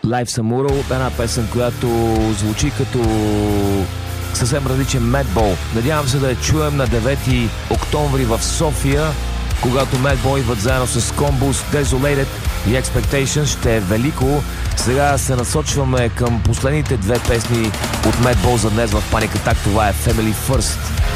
Live Samural, една песен, която звучи като съвсем различен Madball. Надявам се да я чуем на 9 октомври в София, когато Madball идват заедно с Combus, Desolated и Expectations. Ще е велико. Сега се насочваме към последните две песни от Madball за днес в Panic Attack. Това е Family First